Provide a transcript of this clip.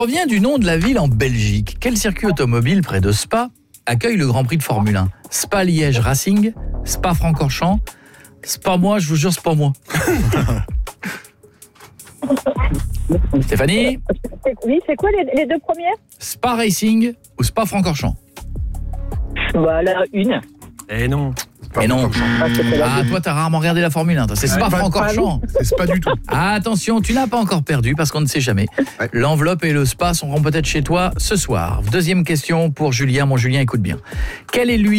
Provient du nom de la ville en Belgique. Quel circuit automobile près de Spa accueille le Grand Prix de Formule 1 ? Spa-Liège Racing, Spa-Francorchamps, Spa-moi, je vous jure, c'est pas moi. Stéphanie ? Oui, c'est quoi les deux premières ? Spa Racing ou Spa-Francorchamps ? Voilà, une. Eh non. Et non. C'était la Ah, toi, t'as rarement regardé la Formule 1. C'est Spa-Francorchamps. C'est pas du tout. Attention, tu n'as pas encore perdu parce qu'on ne sait jamais. Ouais. L'enveloppe et le spa seront peut-être chez toi ce soir. Deuxième question pour Julien. Mon Julien, écoute bien. Quel est lui